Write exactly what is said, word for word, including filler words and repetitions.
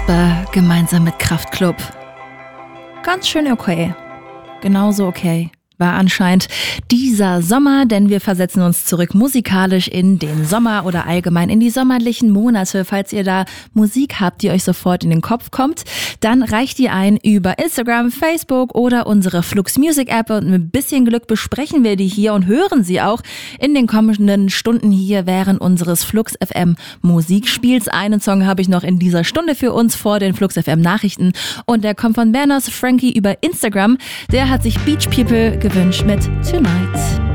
Casper gemeinsam mit Kraftklub. Ganz schön okay. Genauso okay war anscheinend dieser Sommer, denn wir versetzen uns zurück musikalisch in den Sommer oder allgemein in die sommerlichen Monate. Falls ihr da Musik habt, die euch sofort in den Kopf kommt, dann reicht die ein über Instagram, Facebook oder unsere Flux Music App und mit ein bisschen Glück besprechen wir die hier und hören sie auch in den kommenden Stunden hier während unseres Flux F M Musikspiels. Einen Song habe ich noch in dieser Stunde für uns vor den Flux F M Nachrichten und der kommt von Berners Frankie über Instagram. Der hat sich Beach People gewünscht mit Tonight.